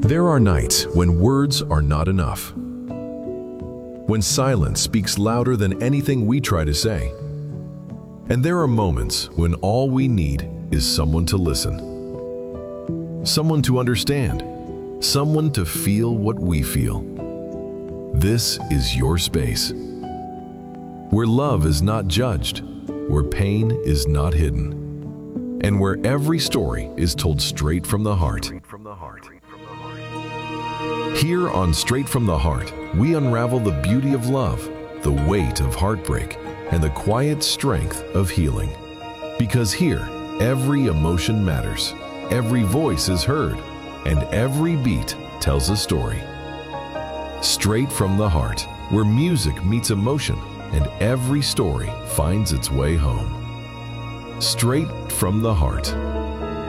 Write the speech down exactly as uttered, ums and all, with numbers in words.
There are nights when words are not enough, when silence speaks louder than anything we try to say. And there are moments when all we need is someone to listen, someone to understand, someone to feel what we feel. This is your space, where love is not judged, where pain is not hidden, and where every story is told straight from the heart. Here on Straight from the Heart, we unravel the beauty of love, the weight of heartbreak, and the quiet strength of healing. Because here, every emotion matters, every voice is heard, and every beat tells a story. Straight from the Heart, where music meets emotion and every story finds its way home. Straight from the Heart.